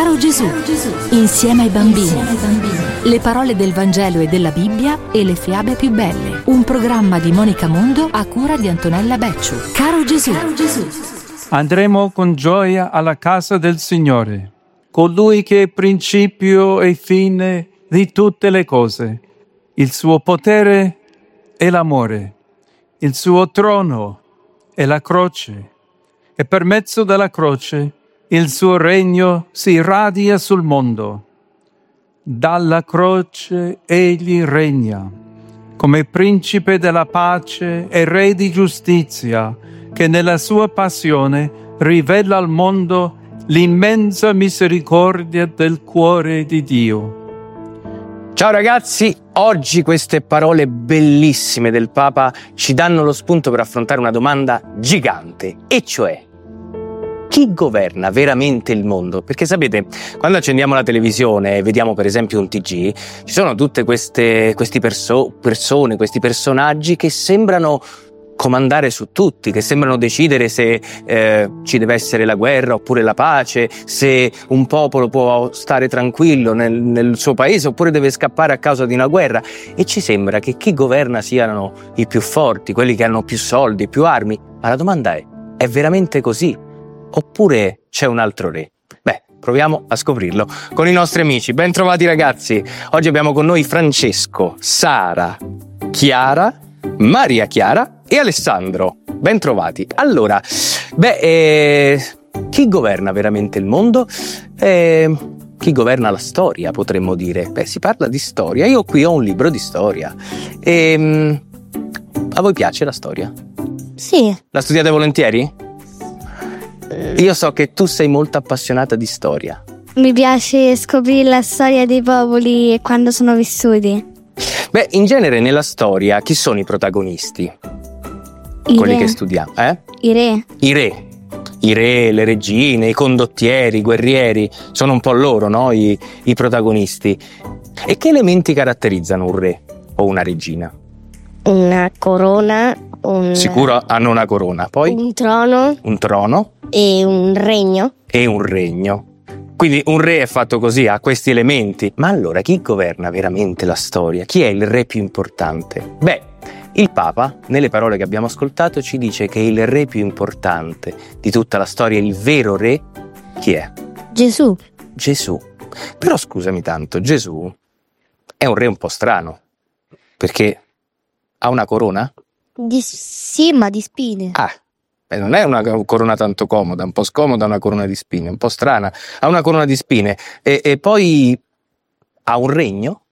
Caro Gesù, insieme ai bambini. Le parole del Vangelo e della Bibbia e le fiabe più belle. Un programma di Monica Mundo a cura di Antonella Becciu. Caro Gesù. Andremo con gioia alla casa del Signore, colui che è principio e fine di tutte le cose. Il suo potere è l'amore, il suo trono è la croce, e per mezzo della croce il suo regno si irradia sul mondo. Dalla croce egli regna, come principe della pace e re di giustizia, che nella sua passione rivela al mondo l'immensa misericordia del cuore di Dio. Ciao ragazzi, oggi queste parole bellissime del Papa ci danno lo spunto per affrontare una domanda gigante, e cioè: chi governa veramente il mondo? Perché sapete, quando accendiamo la televisione e vediamo per esempio un TG, ci sono tutte questi personaggi che sembrano comandare su tutti, che sembrano decidere se ci deve essere la guerra oppure la pace, se un popolo può stare tranquillo nel suo paese oppure deve scappare a causa di una guerra, e ci sembra che chi governa siano i più forti, quelli che hanno più soldi, più armi. Ma la domanda è veramente così? Oppure c'è un altro re? Beh, proviamo a scoprirlo con i nostri amici. Ben trovati ragazzi! Oggi abbiamo con noi Francesco, Sara, Chiara, Maria Chiara e Alessandro. Ben trovati. Allora, chi governa veramente il mondo? Chi governa la storia, potremmo dire. Si parla di storia. Io qui ho un libro di storia. A voi piace la storia? Sì. La studiate volentieri? Io so che tu sei molto appassionata di storia. Mi piace scoprire la storia dei popoli e quando sono vissuti. In genere nella storia chi sono i protagonisti? Quelli che studiamo, I re. I re, le regine, i condottieri, i guerrieri, sono un po' loro, no? I protagonisti. E che elementi caratterizzano un re o una regina? Una corona. Sicuro hanno una corona, poi? Un trono. Un trono. E un regno. Quindi un re è fatto così, ha questi elementi. Ma allora chi governa veramente la storia? Chi è il re più importante? Il Papa, nelle parole che abbiamo ascoltato, ci dice che il re più importante di tutta la storia, il vero re, chi è? Gesù. Però scusami tanto, Gesù è un re un po' strano, perché ha una corona? Sì, ma di spine. Non è una corona tanto comoda, un po' scomoda una corona di spine, un po' strana. Ha una corona di spine e poi ha un regno?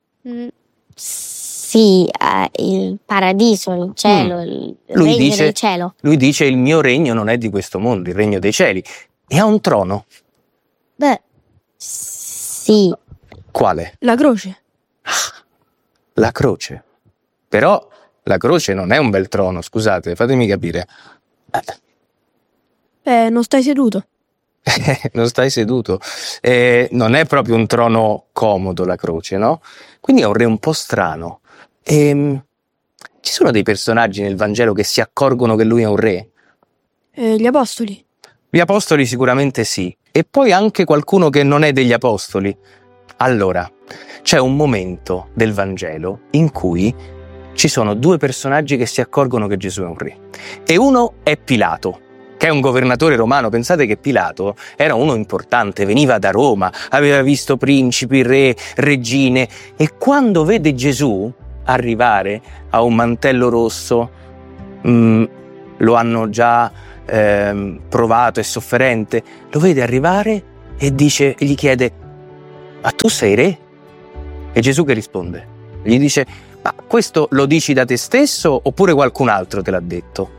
Sì, il paradiso, il cielo, il regno del cielo. Lui dice: il mio regno non è di questo mondo, il regno dei cieli. E ha un trono? Sì. Quale? La croce. La croce. Però la croce non è un bel trono, scusate, fatemi capire. Non stai seduto. Non stai seduto. Non è proprio un trono comodo la croce, no? Quindi è un re un po' strano. Ci sono dei personaggi nel Vangelo che si accorgono che lui è un re? Gli apostoli. Gli apostoli sicuramente sì. E poi anche qualcuno che non è degli apostoli. Allora, c'è un momento del Vangelo in cui ci sono due personaggi che si accorgono che Gesù è un re. E uno è Pilato, che è un governatore romano. Pensate che Pilato era uno importante, veniva da Roma, aveva visto principi, re, regine, e quando vede Gesù arrivare a un mantello rosso, lo hanno già provato, è sofferente, lo vede arrivare e gli chiede: ma tu sei re? E Gesù che risponde? Gli dice: ma questo lo dici da te stesso oppure qualcun altro te l'ha detto?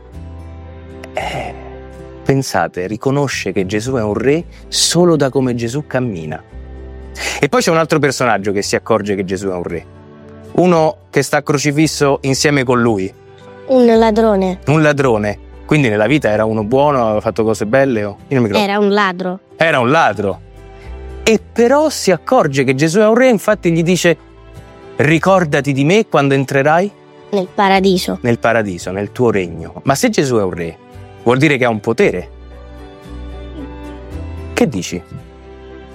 Pensate, riconosce che Gesù è un re solo da come Gesù cammina. E poi c'è un altro personaggio che si accorge che Gesù è un re. Uno che sta crocifisso insieme con lui. Un ladrone. Un ladrone. Quindi nella vita era uno buono, aveva fatto cose belle? Era un ladro. Era un ladro. E però si accorge che Gesù è un re, infatti gli dice: ricordati di me quando entrerai nel paradiso. Nel paradiso, nel tuo regno. Ma se Gesù è un re, vuol dire che ha un potere. Che dici?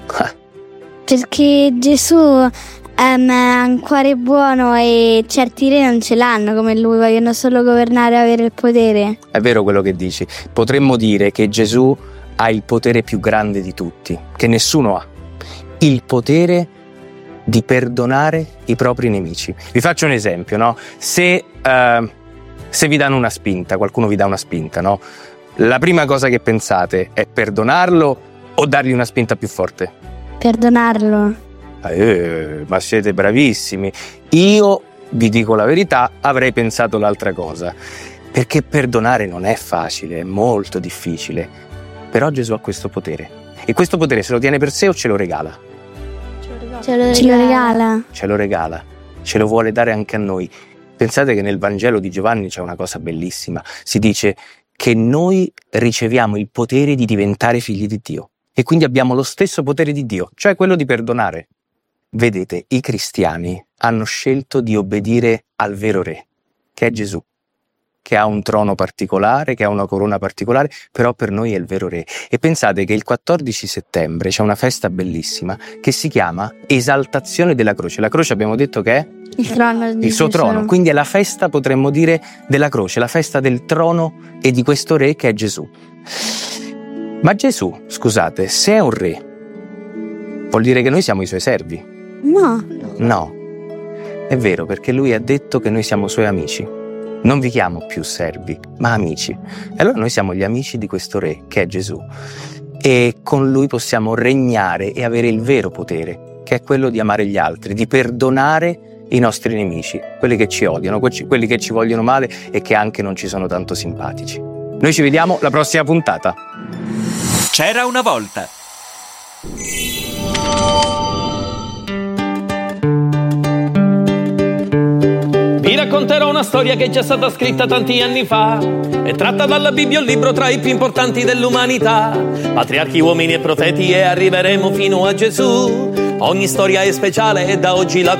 Perché Gesù ha un cuore buono e certi re non ce l'hanno come lui, vogliono solo governare e avere il potere. È vero quello che dici. Potremmo dire che Gesù ha il potere più grande di tutti, che nessuno ha. Il potere di perdonare i propri nemici. Vi faccio un esempio, no? Se vi danno una spinta, qualcuno vi dà una spinta, no? La prima cosa che pensate è perdonarlo o dargli una spinta più forte? Perdonarlo. Ma siete bravissimi. Io vi dico la verità, avrei pensato l'altra cosa, perché perdonare non è facile, è molto difficile. Però Gesù ha questo potere, e questo potere se lo tiene per sé o ce lo regala? Ce lo regala. Ce lo regala, ce lo vuole dare anche a noi. Pensate che nel Vangelo di Giovanni c'è una cosa bellissima, si dice che noi riceviamo il potere di diventare figli di Dio, e quindi abbiamo lo stesso potere di Dio, cioè quello di perdonare. Vedete, i cristiani hanno scelto di obbedire al vero re, che è Gesù, che ha un trono particolare, che ha una corona particolare, però per noi è il vero re. E pensate che il 14 settembre c'è una festa bellissima che si chiama Esaltazione della Croce. La croce abbiamo detto che è? Il suo trono, quindi è la festa, potremmo dire, della croce, la festa del trono e di questo re che è Gesù. Ma Gesù, scusate, se è un re, vuol dire che noi siamo i suoi servi? No, è vero, perché lui ha detto che noi siamo suoi amici. Non vi chiamo più servi, ma amici. E allora noi siamo gli amici di questo re, che è Gesù. E con lui possiamo regnare e avere il vero potere, che è quello di amare gli altri, di perdonare i nostri nemici, quelli che ci odiano, quelli che ci vogliono male e che anche non ci sono tanto simpatici. Noi ci vediamo alla prossima puntata. C'era una volta. Vi racconterò una storia che è già stata scritta tanti anni fa. È tratta dalla Bibbia, un libro tra i più importanti dell'umanità. Patriarchi, uomini e profeti, e arriveremo fino a Gesù. Ogni storia è speciale e da oggi la